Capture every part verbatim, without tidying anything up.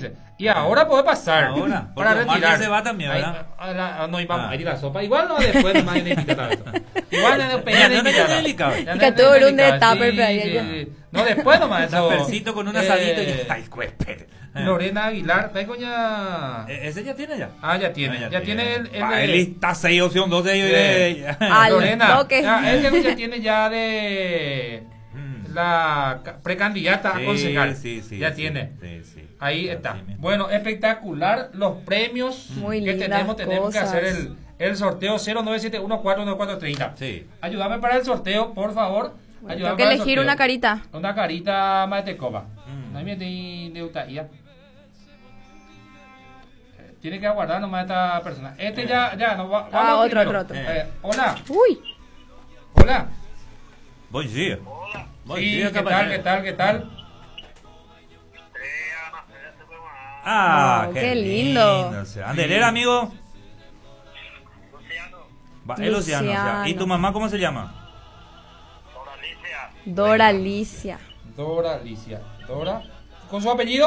dice. Y ahora puede pasar. Ahora, para retirar. se va también, ¿verdad? Ahí, a la, a, no, y vamos Ah. a ir a la sopa. Igual no después de más de invitada. Igual no después Ya, de no, no, invitada. ya es delicado. Ya no Que es todo el un delicado. de tupper, Sí, pero ahí sí, ya. sí. No, después nomás eso. Tapercito con un asadito Eh, y... Ay, cuespere. Lorena Aguilar, ¿trae coña? Eh, ¿Ese ya tiene ya? Ah, ya tiene. Ah, Ya, tiene el. el Ah, de- él está seis opción dos de ellos. Eh. eh, Al Lorena, toque. ya, él que ya tiene ya de Mm. la ca- precandidata a Sí, concejal. sí, sí, ya sí, tiene. sí, sí. Ahí Así está. mismo. Bueno, espectacular los premios Muy que lindas tenemos. Tenemos que cosas. hacer el, el sorteo cero nueve siete uno cuatro nueve cuatro tres cero. Sí. Ayúdame para el sorteo, por favor. Bueno, Ayúdame tengo que para el elegir sorteo. una carita. Una carita más de coba. Mm. No hay de, de Utaía. Eh, Tiene que aguardar nomás esta persona. Este ya, ya, no va. Ah, vamos otro, primero. otro, otro. Eh, hola, Uy, hola. Buen día. Buen Sí, día, ¿qué tal, caballero. qué tal, qué tal? Ah, Oh, qué, qué lindo. lindo. Sí. Anderera, amigo. Va, es Luciano. Luciano. o sea. ¿Y tu mamá cómo se llama? Dora Alicia. Dora Alicia. Dora. ¿Con su apellido?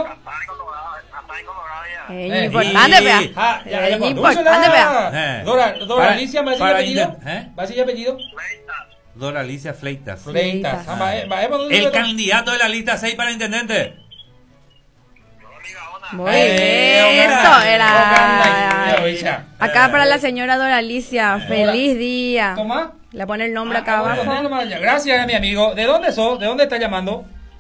Es Eh, importante, y- vea. Ah, ya, ya, Es cuando importante, uso la- vea. Eh. Dora, Dora Para- Alicia, ¿me hace para apellido? intent- ¿eh? ¿Me hace apellido? Dora Alicia Fleitas. Fleitas. Fleitas. Ah, va, eh, va, eh, cuando El uso la- candidato de la lista seis para intendente. Muy Eh, bien, hola. eso era. Hola, oiga. Acá para la señora Dora Alicia, feliz día. Toma. Le pone el nombre Ah, acá voy a ponerlo abajo. más allá. Gracias, mi amigo. ¿De dónde sos? ¿De dónde estás llamando?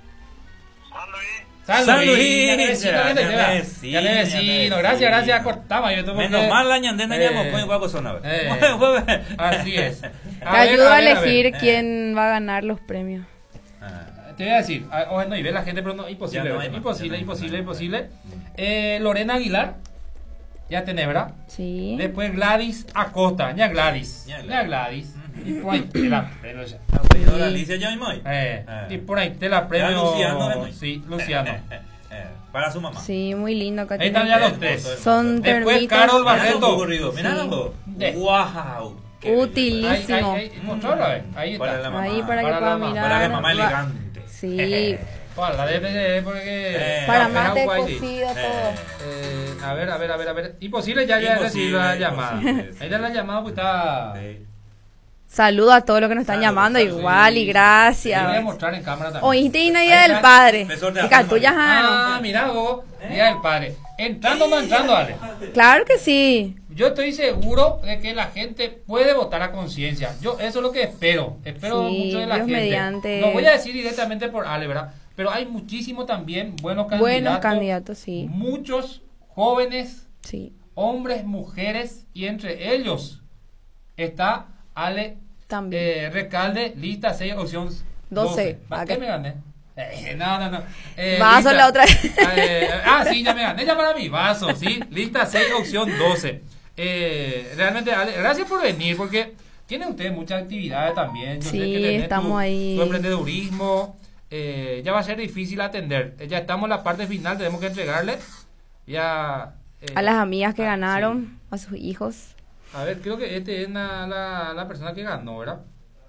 San Luis. San Luis. Ya le vecino, Ya ya le le vecino. vecino, Ya le ya le vecino. Gracias, vecino. gracias. Cortamos. Yo tengo Menos que- mal la ñandena Eh, llamo coño guaco sonaba. eh, Bueno, Así es. Te A ver, ayudo a ver, elegir ver. quién va a ganar los premios. Ah, Te voy a decir, ah, oh, no, y ve la gente, pero no, imposible, Ya no hay ¿verdad? más, imposible, ya no hay imposible, más. imposible. Eh, Lorena Aguilar, ya tenés, ¿verdad? Sí. Después Gladys Acosta, ya Gladys, Ya ya Gladys. Gladys. Y por ahí te la premio ya. Dora Alicia ya mismo. Eh, Ah. y por ahí te la Ya premio. Luciano, ¿no? Sí, Luciano. Eh, Para su mamá. Sí, muy lindo. Acá Ahí están tiene- ya los tres. Son Después termitos. Carol Mira Barreto. lo ocurrido, mira Sí. lo. De- Wow. qué Útil. belleza. Ahí, ahí, Buenísimo. ahí, mostralo, a ver, ahí está. Para la mamá. Ahí para que Para pueda la mamá, mirar. Para la mamá Va- elegante. Sí. Para la D P C, porque. Eh, Para Café mate Hawaii. cocido, Eh, todo. Eh, a ver, a ver, a ver, a ver. Imposible, ya, ya Imposible, recibí la llamada. imposible, sí. Ahí ya la llamada, pues está. Sí. Saludo a todos los que nos están Saludos, llamando saludos. igual y Te voy a gracias. mostrar en cámara también. Oíste y no Ahí día del está. padre. Besón de Y que afán, tuya, Ah, ah, mira vos, Día del Padre. Entrando o no entrando, Ale. claro que sí. Yo estoy seguro de que la gente puede votar a conciencia. Yo eso es lo que espero. Espero Sí, mucho de la Dios gente. mediante. No voy a decir directamente por Ale, ¿verdad? Pero hay muchísimo también buenos candidatos. Buenos candidatos, sí. Muchos jóvenes, Sí. hombres, mujeres, y entre ellos está Ale También. eh, Recalde, lista seis, opción doce. ¿Para Acá. qué me gané? Eh, no, no, no. Eh, Vaso lista- la otra vez. Eh, ah, sí, ya me gané. Ya para mí, vaso, sí. Lista seis, opción doce. Eh, realmente, Ale, gracias por venir, porque tiene usted muchas actividades también. Yo sé Sí, que tenés estamos tu, ahí. tu emprendedurismo. Eh, ya va a ser difícil atender. Eh, ya estamos en la parte final, tenemos que entregarle. Ya. eh, A las amigas que ah, ganaron, a sus hijos. sí. A ver, creo que este es la, la, la persona que ganó, ¿verdad?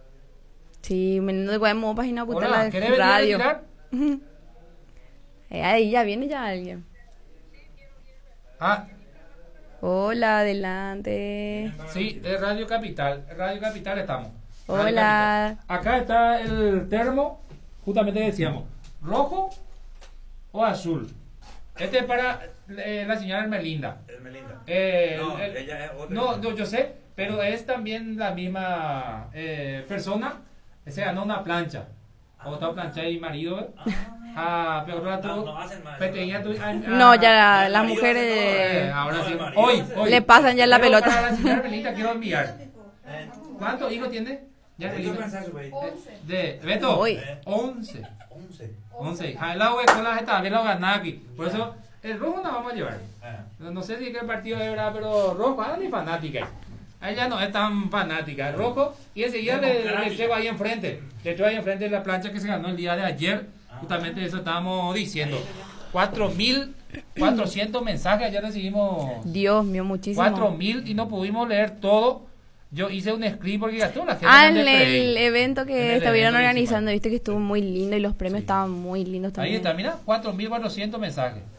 Sí, me no podemos página puta Hola, la ¿querés venir a radio. retirar? Eh, ahí ya viene ya alguien. Ah, Hola, adelante. sí, es Radio Capital. Radio Capital estamos. Radio Hola. Capital. Acá está el termo, justamente decíamos, rojo o azul. Este es para eh, la señora Ermelinda. Melinda. Eh, No, el- ella es otra. no, no, yo sé, pero es también la misma eh, persona. Se ganó una plancha. O está plancha y marido. ¿eh? Ah, pero ahora tú. No, no hacen más. pequeña tú- ah, No, ah, ya el las marido mujeres hace todo, eh, de... ahora No, sí. el marido Hoy, hace- hoy. Le pasan ya la Pero pelota. Para la señora Ermelinda quiero enviar. ¿Cuántos hijos tiene? Ya Ermelinda. De Beto. Hoy. once. once. once. Jaila huecola también lo ganá aquí. Por eso el rojo no vamos a llevar. No, no sé si qué partido es verdad, pero rojo, ah, ni fanática. A ella no es tan fanática. El rojo, y enseguida le, le llevo ahí enfrente. Le llevo ahí enfrente la plancha que se ganó el día de ayer. Justamente eso estábamos diciendo. cuatro mil cuatrocientos mensajes ayer recibimos. Dios mío, muchísimo. cuatro mil y no pudimos leer todo. Yo hice un script porque gastó la gente. Ah, en en el el play. evento En que el estuvieron evento organizando, hicimos. viste que estuvo muy lindo y los premios estaban muy lindos también. Ahí está, mira, cuatro mil cuatrocientos mensajes.